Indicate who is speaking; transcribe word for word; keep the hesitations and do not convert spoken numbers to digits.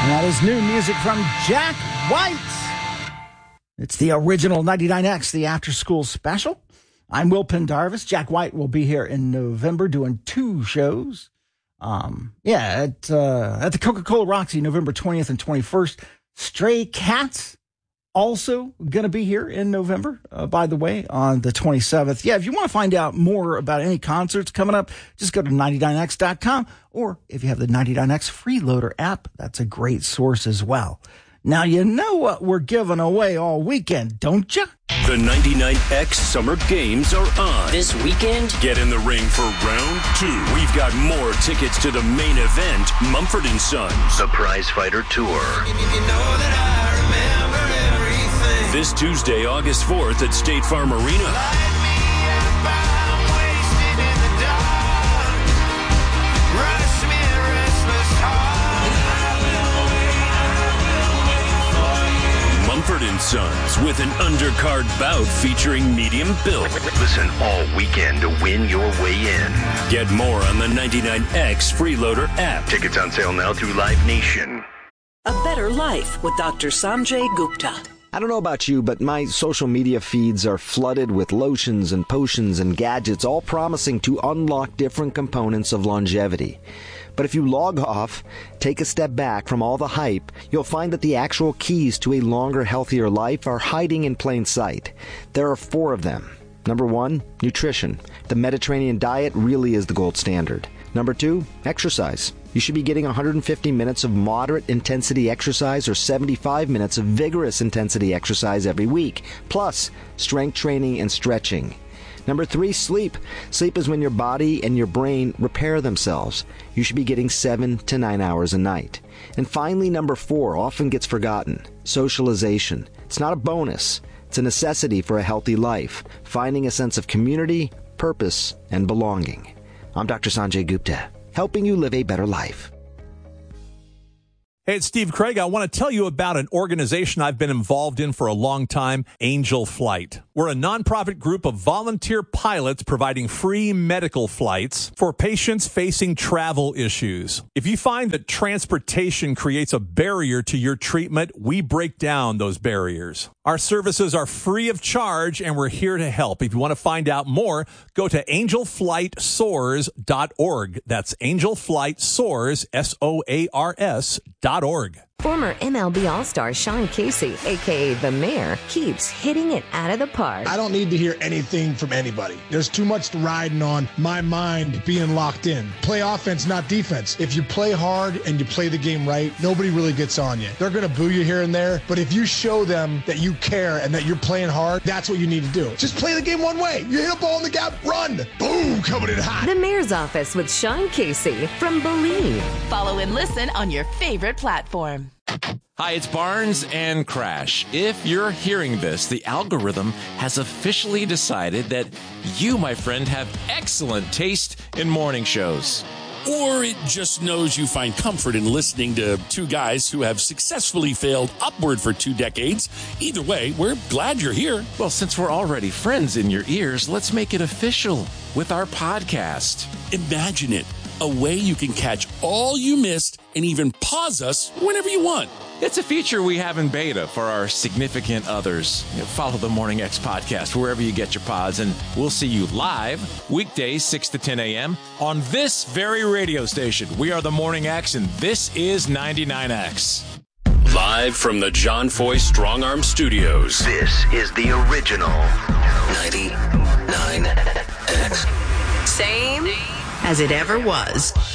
Speaker 1: And that is new music from Jack White. It's the original ninety-nine X, the after-school special. I'm Will Pendarvis. Jack White will be here in November doing two shows. Um, yeah, at uh, at the Coca-Cola Roxy, November twentieth and twenty-first. Stray Cats also going to be here in November, uh, by the way, on the twenty-seventh. Yeah, if you want to find out more about any concerts coming up, just go to ninety-nine X dot com, or if you have the ninety-nine X Freeloader app, that's a great source as well. Now, you know what we're giving away all weekend, don't you?
Speaker 2: The ninety-nine X Summer Games are on.
Speaker 3: This weekend?
Speaker 2: Get in the ring for round two. We've got more tickets to the main event, Mumford and Sons, the Prize Fighter Tour.
Speaker 4: You know that I remember everything.
Speaker 2: This Tuesday, August fourth at State Farm Arena.
Speaker 4: Light me up, I'm wasted in the dark. Rush me, restless heart. I will wait, I will wait for you.
Speaker 2: Mumford and Sons with an undercard bout featuring medium build.
Speaker 5: Listen all weekend to win your way in.
Speaker 2: Get more on the ninety-nine X Freeloader app.
Speaker 5: Tickets on sale now through Live Nation.
Speaker 3: A Better Life with Doctor Sanjay Gupta.
Speaker 6: I don't know about you, but my social media feeds are flooded with lotions and potions and gadgets, all promising to unlock different components of longevity. But if you log off, take a step back from all the hype, you'll find that the actual keys to a longer, healthier life are hiding in plain sight. There are four of them. Number one, nutrition. The Mediterranean diet really is the gold standard. Number two, exercise. You should be getting one hundred fifty minutes of moderate intensity exercise or seventy-five minutes of vigorous intensity exercise every week, plus strength training and stretching. Number three, sleep. Sleep is when your body and your brain repair themselves. You should be getting seven to nine hours a night. And finally, number four, often gets forgotten, socialization. It's not a bonus. It's a necessity for a healthy life, finding a sense of community, purpose, and belonging. I'm Doctor Sanjay Gupta, helping you live a better life.
Speaker 7: Hey, it's Steve Craig. I want to tell you about an organization I've been involved in for a long time, Angel Flight. We're a nonprofit group of volunteer pilots providing free medical flights for patients facing travel issues. If you find that transportation creates a barrier to your treatment, we break down those barriers. Our services are free of charge, and we're here to help. If you want to find out more, go to angel flight soars dot org. That's Angel Flight Soars, S O A R S, dot org.
Speaker 8: Former M L B All-Star Sean Casey, a k a. The Mayor, keeps hitting it out of the park.
Speaker 9: I don't need to hear anything from anybody. There's too much riding on my mind being locked in. Play offense, not defense. If you play hard and you play the game right, nobody really gets on you. They're going to boo you here and there, but if you show them that you care and that you're playing hard, that's what you need to do. Just play the game one way. You hit a ball in the gap, run. Boom, coming in hot.
Speaker 8: The Mayor's Office with Sean Casey from Believe.
Speaker 10: Follow and listen on your favorite platform.
Speaker 11: Hi, it's Barnes and Crash. If you're hearing this, the algorithm has officially decided that you, my friend, have excellent taste in morning shows.
Speaker 12: Or it just knows you find comfort in listening to two guys who have successfully failed upward for two decades. Either way, we're glad you're here.
Speaker 11: Well, since we're already friends in your ears, let's make it official with our podcast.
Speaker 12: Imagine it. A way you can catch all you missed and even pause us whenever you want.
Speaker 11: It's a feature we have in beta for our significant others. You know, follow the Morning X podcast wherever you get your pods, and we'll see you live weekdays six to ten a.m. on this very radio station. We are the Morning X, and this is ninety-nine X.
Speaker 2: Live from the John Foy Strong Arm Studios.
Speaker 5: This is the original
Speaker 3: ninety-nine X. Same as it ever was.